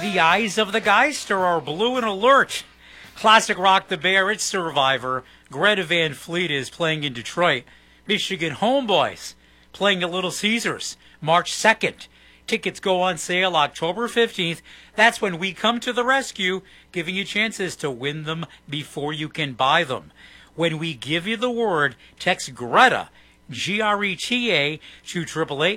The eyes of the Geister are blue and alert. Classic Rock the Bear, its survivor, Greta Van Fleet, is playing in Detroit. Michigan Homeboys playing at Little Caesars March 2nd. Tickets go on sale October 15th. That's when we come to the rescue, giving you chances to win them before you can buy them. When we give you the word, text Greta, Greta, to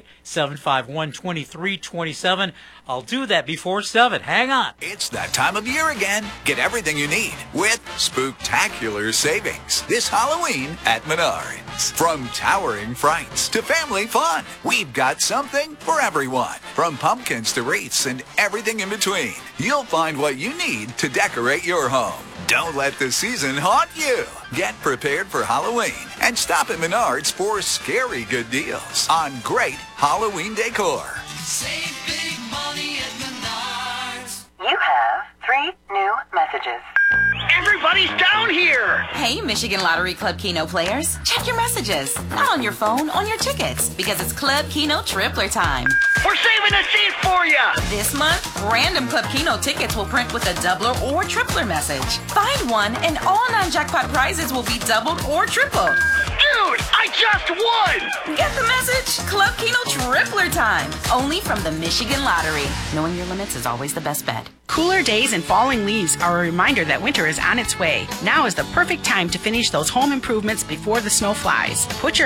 888-751-2327. I'll do that before 7. Hang on. It's that time of year again. Get everything you need with spooktacular savings this Halloween at Menards. From towering frights to family fun, we've got something for everyone. From pumpkins to wreaths and everything in between, you'll find what you need to decorate your home. Don't let the season haunt you. Get prepared for Halloween and stop at Menards for scary good deals on great Halloween decor. Save big money at Menards. You have 3 new messages. Everybody's down here! Hey, Michigan Lottery Club Keno players. Check your messages. Not on your phone, on your tickets. Because it's Club Keno Tripler time. We're saving a seat for you! This month, random Club Keno tickets will print with a doubler or tripler message. Find one and all non-jackpot prizes will be doubled or tripled. Dude, I just won! Get the message? Club Keno Tripler time. Only from the Michigan Lottery. Knowing your limits is always the best bet. Cooler days and falling leaves are a reminder that winter is on its way. Now is the perfect time to finish those home improvements before the snow flies. Put your